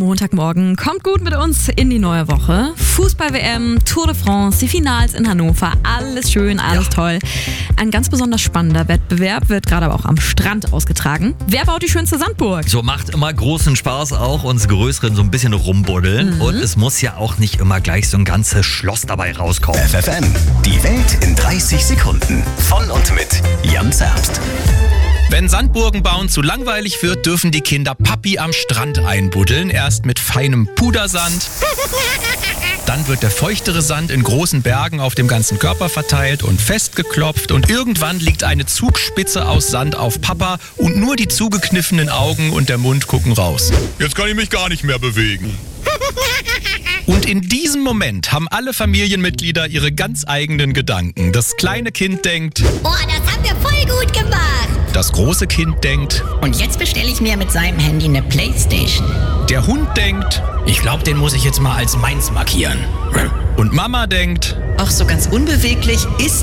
Montagmorgen. Kommt gut mit uns in die neue Woche. Fußball-WM, Tour de France, die Finals in Hannover. Alles schön, alles toll. Ein ganz besonders spannender Wettbewerb wird gerade aber auch am Strand ausgetragen. Wer baut die schönste Sandburg? So macht immer großen Spaß auch, uns Größeren so ein bisschen rumbuddeln. Und es muss ja auch nicht immer gleich so ein ganzes Schloss dabei rauskommen. FFN, die Welt in 30 Sekunden. Von und mit Jan Zerbst. Wenn Sandburgen bauen zu langweilig wird, dürfen die Kinder Papi am Strand einbuddeln. Erst mit feinem Pudersand. Dann wird der feuchtere Sand in großen Bergen auf dem ganzen Körper verteilt und festgeklopft. Und irgendwann liegt eine Zugspitze aus Sand auf Papa und nur die zugekniffenen Augen und der Mund gucken raus. Jetzt kann ich mich gar nicht mehr bewegen. Und in diesem Moment haben alle Familienmitglieder ihre ganz eigenen Gedanken. Das kleine Kind denkt, Oh, das haben wir voll gut gemacht. das große Kind denkt, Und jetzt bestelle ich mir mit seinem Handy eine Playstation. der Hund denkt Ich glaube, den muss ich jetzt mal als meins markieren. und Mama denkt. Auch so ganz unbeweglich ist